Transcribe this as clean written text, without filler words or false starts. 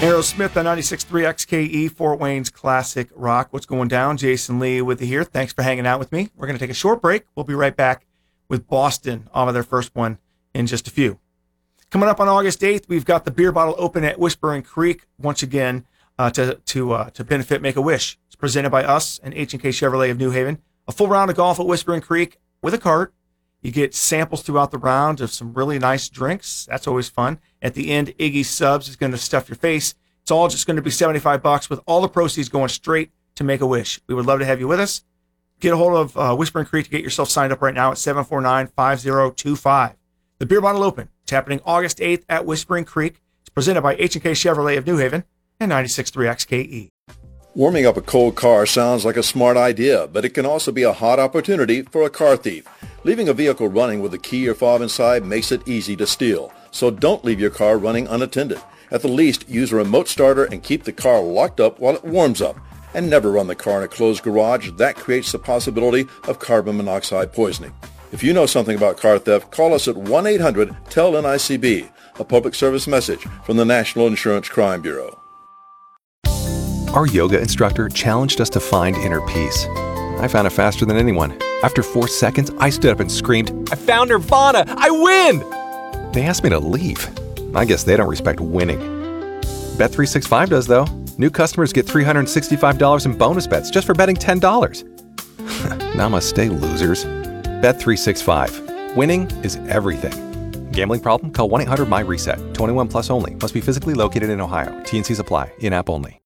Aerosmith on 96.3 XKE, Fort Wayne's classic rock. What's going down? Jason Lee with you here. Thanks for hanging out with me. We're going to take a short break. We'll be right back with Boston off of their first one in just a few. Coming up on August 8th, we've got the beer bottle open at Whispering Creek once again to benefit Make-A-Wish. It's presented by us and H&K Chevrolet of New Haven. A full round of golf at Whispering Creek with a cart. You get samples throughout the round of some really nice drinks. That's always fun. At the end, Iggy Subs is going to stuff your face. It's all just going to be $75 with all the proceeds going straight to Make-A-Wish. We would love to have you with us. Get a hold of Whispering Creek to get yourself signed up right now at 749-5025. The Beer Bottle Open. It's happening August 8th at Whispering Creek. It's presented by H&K Chevrolet of New Haven and 96.3 XKE. Warming up a cold car sounds like a smart idea, but it can also be a hot opportunity for a car thief. Leaving a vehicle running with a key or fob inside makes it easy to steal. So don't leave your car running unattended. At the least, use a remote starter and keep the car locked up while it warms up. And never run the car in a closed garage. That creates the possibility of carbon monoxide poisoning. If you know something about car theft, call us at 1-800-TEL-NICB, a public service message from the National Insurance Crime Bureau. Our yoga instructor challenged us to find inner peace. I found it faster than anyone. After 4 seconds, I stood up and screamed, "I found Nirvana! I win!" They asked me to leave. I guess they don't respect winning. Bet365 does, though. New customers get $365 in bonus bets just for betting $10. Namaste, losers. Bet365. Winning is everything. Gambling problem? Call 1-800-MY-RESET. 21 plus only. Must be physically located in Ohio. T&Cs apply. In-app only.